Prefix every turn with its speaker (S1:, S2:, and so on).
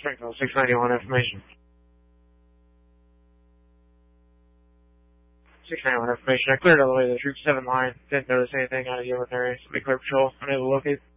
S1: Springfield, 691 information. 691 information. I cleared all the way to the Troop 7 line. Didn't notice anything out of the ordinary. Somebody clear patrol. Unable to locate.